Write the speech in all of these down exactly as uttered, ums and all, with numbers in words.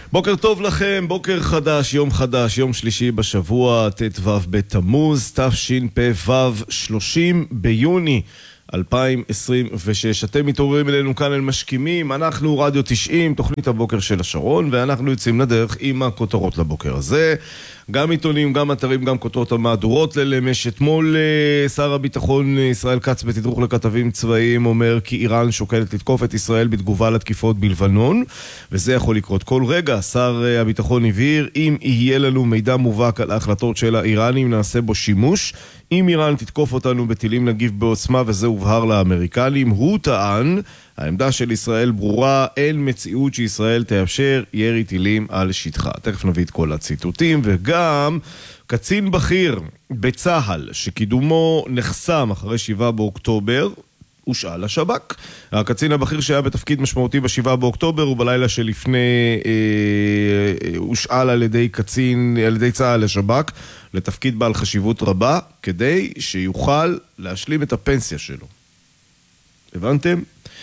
בוקר טוב לכם, בוקר חדש, יום חדש, יום שלישי בשבוע, ט"ו בתמוז, תשפ"ו, שלושים ביוני אלפיים עשרים ושש. אתם מתעוררים אלינו כאן אל משכימים, אנחנו רדיו תשעים, תוכנית הבוקר של השרון, ואנחנו יוצאים לדרך עם הכותרות לבוקר הזה. גם עיתונים, גם אתרים, גם כותרות המהדורות ללמש. אתמול שר הביטחון ישראל כץ בתדרוך לכתבים צבאיים אומר כי איראן שוקלת לתקוף את ישראל בתגובה לתקיפות בלבנון, וזה יכול לקרות כל רגע. שר הביטחון הבהיר, אם יהיה לנו מידע מובהק על ההחלטות של האיראנים נעשה בו שימוש. אם איראן תתקוף אותנו בטילים נגיב בעוצמה, וזה הובהר לאמריקנים. הוא טען, העמדה של ישראל ברורה, אין מציאות שישראל תאפשר ירי טילים על שטחה. תכף נביא את כל הציטוטים. וגם קצין בכיר בצהל שקידומו נחסם אחרי שבעה באוקטובר הושאל לשב"כ. הקצין הבכיר שהיה בתפקיד משמעותי בשבעה באוקטובר ובלילה שלפני אה, הושאל על ידי קצין, על ידי צהל לשב"כ לתפקיד בעל חשיבות רבה כדי שיוכל להשלים את הפנסיה שלו. הבנתם?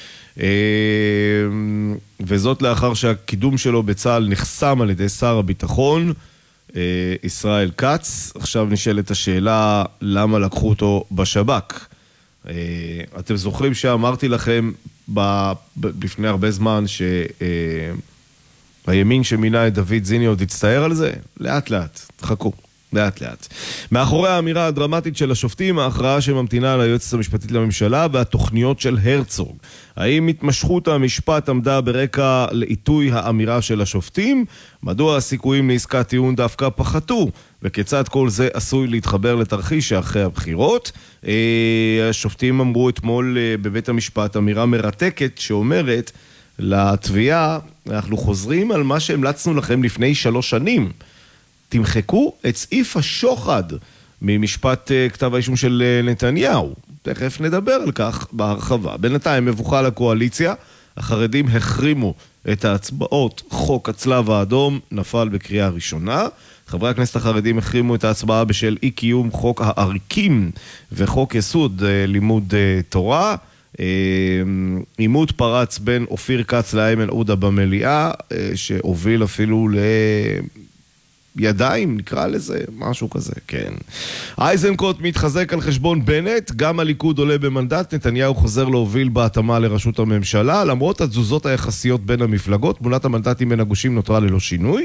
וזאת לאחר שהקידום שלו בצהל נחסם על ידי שר הביטחון ישראל כץ. עכשיו נשאלת השאלה למה לקחו אותו בשב"כ. אתם זוכרים שאמרתי לכם לפני הרבה זמן שהימין שמינה את דוד זיני עוד יצטער על זה? לאט לאט, תחכו. לאט לאט. מאחורי האמירה הדרמטית של השופטים, ההכרעה שממתינה ליועצת המשפטית לממשלה והתוכניות של הרצוג. האם התמשכות המשפט עמדה ברקע לעיתוי האמירה של השופטים? מדוע הסיכויים לעסקת טיעון דווקא פחתו? וכיצד כל זה עשוי להתחבר לתרחיש שאחרי הבחירות? השופטים אמרו אתמול בבית המשפט אמירה מרתקת שאומרת לתביעה, אנחנו חוזרים על מה שהמלצנו לכם לפני שלוש שנים. תמחקו את סעיף השוחד ממשפט כתב האישום של נתניהו. תכף נדבר על כך בהרחבה. בינתיים מבוכה לקואליציה, החרדים החרימו את ההצבעות, חוק הצלב האדום נפל בקריאה ראשונה. חברי הכנסת החרדים החרימו את ההצבעה בשל אי קיום חוק העריקים וחוק יסוד לימוד תורה. עימות פרץ בין אופיר כץ לאיימן עודה במליאה, שהוביל אפילו ל... ידיים, נקרא לזה, משהו כזה, כן. אייזנקוט מתחזק על חשבון בנט, גם הליכוד עולה במנדט, נתניהו חוזר להוביל בהתאמה לראשות הממשלה, למרות התזוזות היחסיות בין המפלגות, תמונת המנדטים בין הגושים נותרה ללא שינוי.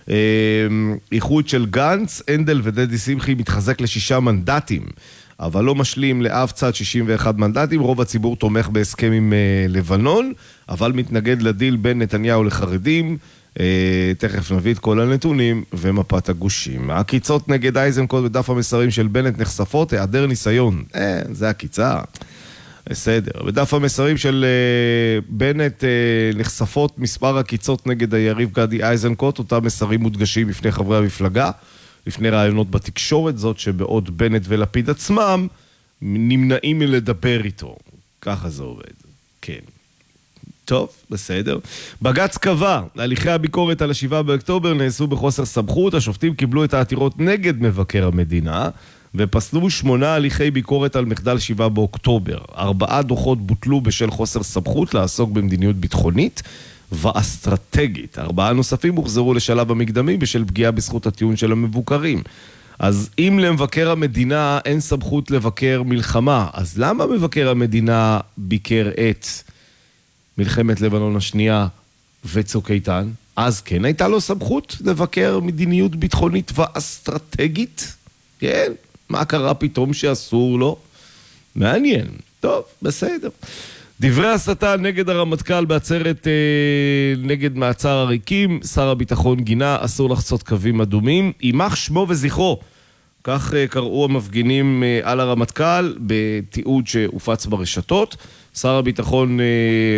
איחוד של גנץ, אנדל ודדי שמחי מתחזק לשישה מנדטים, אבל לא משלים לאף צד שישים ואחד מנדטים, רוב הציבור תומך בהסכם עם לבנון, אבל מתנגד לדיל בין נתניהו לחרדים. תכף נביא את כל הנתונים ומפת הגושים. הקיצות נגד אייזנקוט בדף המסרים של בנט נחשפות, היעדר ניסיון. אה, זה הקיצה. בסדר. בדף המסרים של בנט נחשפות מספר הקיצות נגד היריב גדי אייזנקוט, אותם מסרים מודגשים בפני חברי המפלגה, לפני רעיונות בתקשורת, זאת שבעוד בנט ולפיד עצמם נמנעים מלדבר איתו. ככה זה עובד. כן. טוב, בסדר. בג"ץ קבע, הליכי הביקורת על השבעה באוקטובר נעשו בחוסר סמכות, השופטים קיבלו את העתירות נגד מבקר המדינה, ופסלו שמונה הליכי ביקורת על מחדל שבעה באוקטובר. ארבעה דוחות בוטלו בשל חוסר סמכות לעסוק במדיניות ביטחונית ואסטרטגית. ארבעה נוספים הוחזרו לשלב המקדמי בשל פגיעה בזכות הטיעון של המבוקרים. אז אם למבקר המדינה אין סמכות לבקר מלחמה, אז למה מבקר המדינה ביקר את מלחמת לבנון השנייה וצוק איתן? אז כן הייתה לו סמכות לבקר מדיניות ביטחונית ואסטרטגית? כן, מה קרה פתאום שאסור לו? מעניין. טוב, בסדר. דברי הסתה נגד הרמטכ"ל בעצרת אה, נגד מעצר עריקים, שר הביטחון גינה, אסור לחצות קווים אדומים, יימח שמו וזכרו. כך אה, קראו המפגינים אה, על הרמטכ"ל בתיעוד שהופץ ברשתות. שר הביטחון אה,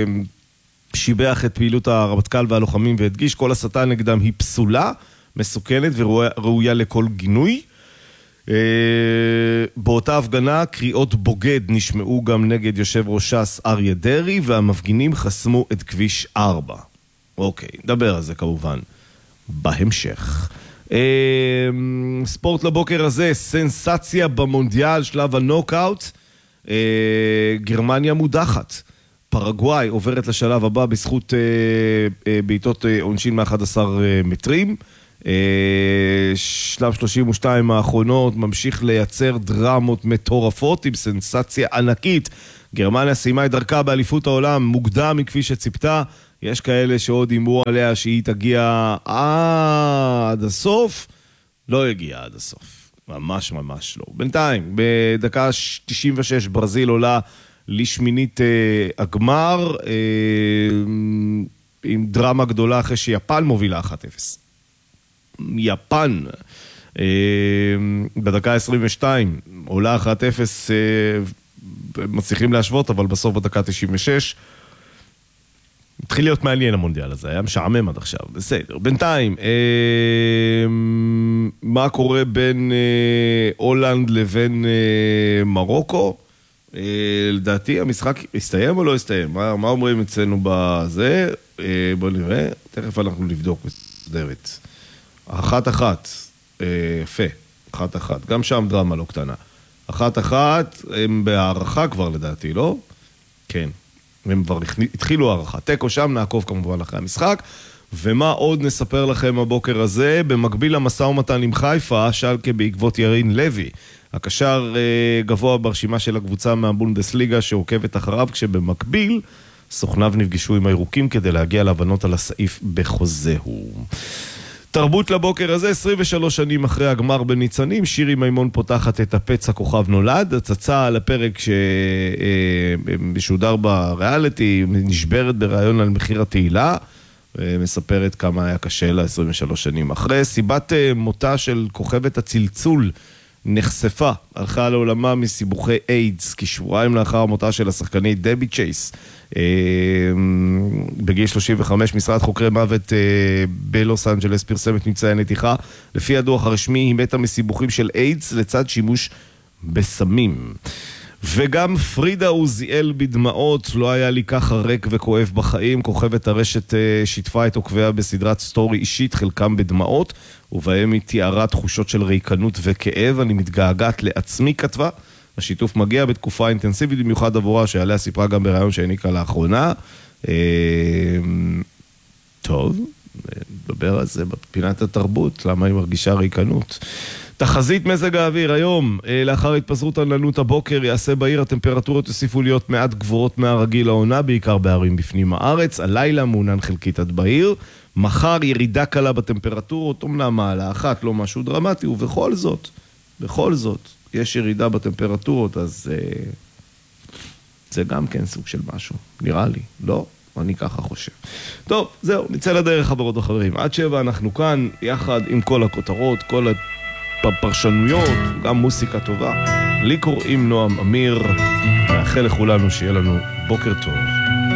שיבח את פעילות הרמטכ"ל והלוחמים והדגיש כל הסתה נגדם היא פסולה, מסוכנת וראויה לכל גינוי. אה, באותה הפגנה קריאות בוגד נשמעו גם נגד יושב ראש ש"ס אריה דרעי, והמפגינים חסמו את כביש ארבע. אוקיי, נדבר על זה כמובן בהמשך. אה, ספורט לבוקר הזה, סנסציה במונדיאל שלב הנוקאוט, אה, גרמניה מודחת. פרגוואי עוברת לשלב הבא בזכות אה, אה, בעיטות אה, עונשין מ-אחד עשר אה, מטרים. אה, שלב שלושים ושתיים האחרונות ממשיך לייצר דרמות מטורפות עם סנסציה ענקית. גרמניה סיימה את דרכה באליפות העולם מוקדם מכפי שציפתה. יש כאלה שעוד אימו עליה שהיא תגיע עד הסוף. לא הגיעה עד הסוף. ממש ממש לא. בינתיים, בדקה תשעים ושש ברזיל עולה לשמינית אה, הגמר, אה, עם דרמה גדולה אחרי שיפן מובילה אחת אפס. יפן, אה, בדקה עשרים ושתיים, עולה אחת אפס, אה, מצליחים להשוות, אבל בסוף בדקה תשעים ושש, התחיל להיות מעניין המונדיאל הזה, היה משעמם עד עכשיו, בסדר. בינתיים, אה, מה קורה בין אה, הולנד לבין אה, מרוקו? אה, לדעתי המשחק הסתיים או לא הסתיים? מה, מה אומרים אצלנו בזה? אה, בוא נראה, תכף אנחנו נבדוק בסדרת. אחת אחת, אה, יפה, אחת אחת, גם שם דרמה לא קטנה. אחת אחת, הם בהערכה כבר לדעתי, לא? כן. הם כבר התחילו הערכה. טקו שם, נעקוב כמובן אחרי המשחק. ומה עוד נספר לכם הבוקר הזה? במקביל למשא ומתן עם חיפה, שלקה בעקבות ירין לוי. הקשר גבוה ברשימה של הקבוצה מהבונדסליגה שעוקבת אחריו, כשבמקביל סוכניו נפגשו עם הירוקים כדי להגיע להבנות על הסעיף בחוזהו. תרבות לבוקר הזה, עשרים ושלוש שנים אחרי הגמר בניצנים, שירי מימון פותחת את הפצע כוכב נולד, הצצה על הפרק שמשודר בריאליטי, נשברת ברעיון על מחיר התהילה, מספרת כמה היה קשה לה עשרים ושלוש שנים אחרי. סיבת מותה של כוכבת הצלצול נחשפה, הלכה לעולמה מסיבוכי איידס, כשבועיים לאחר מותה של השחקנית דבי צ'ייס. בגיל שלושים וחמש משרד חוקרי מוות בלוס אנג'לס פרסם את ממצאי הנתיחה. לפי הדוח הרשמי היא מתה מסיבוכים של איידס לצד שימוש בסמים. וגם פרידה עוזיאל בדמעות, לא היה לי ככה ריק וכואב בחיים. כוכבת הרשת שיתפה את עוקביה בסדרת סטורי אישית, חלקם בדמעות, ובהם היא תיארה תחושות של ריקנות וכאב. אני מתגעגעת לעצמי, כתבה. השיתוף מגיע בתקופה אינטנסיבית במיוחד עבורה, שעליה סיפרה גם ברעיון שהעניקה לאחרונה. טוב, נדבר על זה בפינת התרבות, למה היא מרגישה ריקנות. תחזית מזג האוויר היום, לאחר התפזרות עננות הבוקר, יעשה בעיר הטמפרטורות יוסיפו להיות מעט גבוהות מהרגיל העונה, בעיקר בערים בפנים הארץ. הלילה מעונן חלקית עד בעיר. מחר ירידה קלה בטמפרטורות, אומנם מעלה אחת, לא משהו דרמטי, ובכל זאת, בכל זאת, יש ירידה בטמפרטורות, אז אה, זה גם כן סוג של משהו, נראה לי, לא? אני ככה חושב. טוב, זהו, נצא לדרך חברות וחברים. עד שבע אנחנו כאן, יחד עם כל הכותרות, כל הפרשנויות, גם מוסיקה טובה. לי קוראים נועם אמיר, מאחל לכולנו שיהיה לנו בוקר טוב.